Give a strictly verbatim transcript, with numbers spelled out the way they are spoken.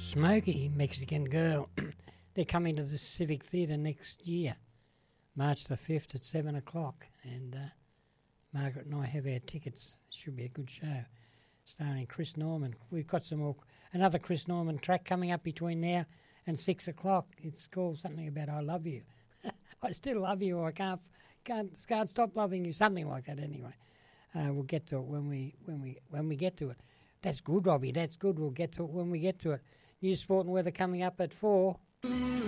Smokey, Mexican Girl. They're coming to the Civic Theatre next year, March the fifth at seven o'clock. And uh, Margaret and I have our tickets. Should be a good show. Starring Chris Norman. We've got some more, another Chris Norman track coming up between now and six o'clock. It's called something about I love you. I still love you, or I can't can't can't stop loving you. Something like that. Anyway, uh, we'll get to it when we when we when we get to it. That's good, Robbie. That's good. We'll get to it when we get to it. News, sport, and weather coming up at four.